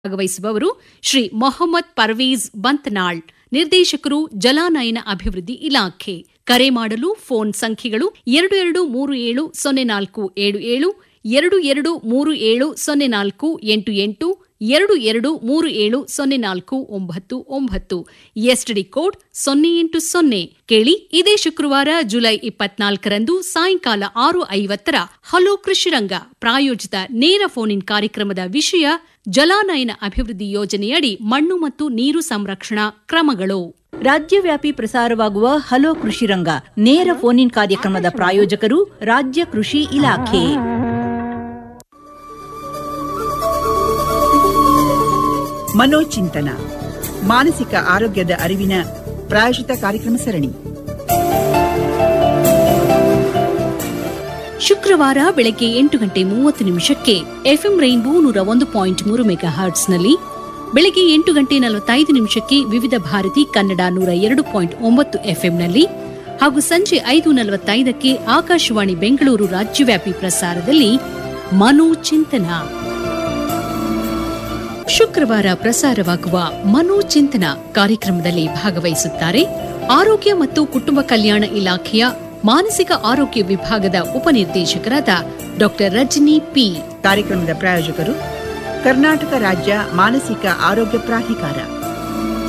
ಭಾಗವಹಿಸುವವರು ಶ್ರೀ ಮೊಹಮ್ಮದ್ ಪರ್ವೇಜ್ ಬಂತ್ನಾಳ್, ನಿರ್ದೇಶಕರು ಜಲಾನಯನ ಅಭಿವೃದ್ಧಿ ಇಲಾಖೆ. ಕರೆ ಮಾಡಲು ಫೋನ್ ಸಂಖ್ಯೆಗಳು 22370477, 22370488, 22370499, ಎಸ್ಟಿಡಿ ಕೋಡ್ 080. ಕೇಳಿ, ಇದೇ ಶುಕ್ರವಾರ ಜುಲೈ 24ರಂದು ಸಾಯಂಕಾಲ 6:50 ಹಲೋ ಕೃಷಿರಂಗ ಪ್ರಾಯೋಜಿತ ನೇರ ಫೋನ್ ಇನ್ ಕಾರ್ಯಕ್ರಮದ ವಿಷಯ ಜಲಾನಯನ ಅಭಿವೃದ್ಧಿ ಯೋಜನೆಯಡಿ ಮಣ್ಣು ಮತ್ತು ನೀರು ಸಂರಕ್ಷಣಾ ಕ್ರಮಗಳು. ರಾಜ್ಯವ್ಯಾಪಿ ಪ್ರಸಾರವಾಗುವ ಹಲೋ ಕೃಷಿರಂಗ ನೇರ ಫೋನ್ ಇನ್ ಕಾರ್ಯಕ್ರಮದ ಪ್ರಾಯೋಜಕರು ರಾಜ್ಯ ಕೃಷಿ ಇಲಾಖೆ. ಮನೋಚಿಂತನ, ಮಾನಸಿಕ ಆರೋಗ್ಯದ ಅರಿವಿನ ಪ್ರಾಯೋಜಿತ ಕಾರ್ಯಕ್ರಮ ಸರಣಿ. ಶುಕ್ರವಾರ ಬೆಳಗ್ಗೆ 8:30 ಎಫ್ಎಂ ರೈನ್ಬೋ 101.3 ಮೆಗಾಹರ್ಟ್ಸ್ನಲ್ಲಿ, ಬೆಳಗ್ಗೆ 8:45 ವಿವಿಧ ಭಾರತಿ ಕನ್ನಡ 102.9 ಎಫ್ಎಂನಲ್ಲಿ ಹಾಗೂ ಸಂಜೆ 5:45 ಆಕಾಶವಾಣಿ ಬೆಂಗಳೂರು ರಾಜ್ಯವ್ಯಾಪಿ ಪ್ರಸಾರದಲ್ಲಿ ಮನೋಚಿಂತನ. ಶುಕ್ರವಾರ ಪ್ರಸಾರವಾಗುವ ಮನೋಚಿಂತನ ಕಾರ್ಯಕ್ರಮದಲ್ಲಿ ಭಾಗವಹಿಸುತ್ತಾರೆ ಆರೋಗ್ಯ ಮತ್ತು ಕುಟುಂಬ ಕಲ್ಯಾಣ ಇಲಾಖೆಯ ಮಾನಸಿಕ ಆರೋಗ್ಯ ವಿಭಾಗದ ಉಪನಿರ್ದೇಶಕರಾದ ಡಾ ರಜನಿ ಪಿ. ಕಾರ್ಯಕ್ರಮದ ಪ್ರಾಯೋಜಕರು ಕರ್ನಾಟಕ ರಾಜ್ಯ ಮಾನಸಿಕ ಆರೋಗ್ಯ ಪ್ರಾಧಿಕಾರ.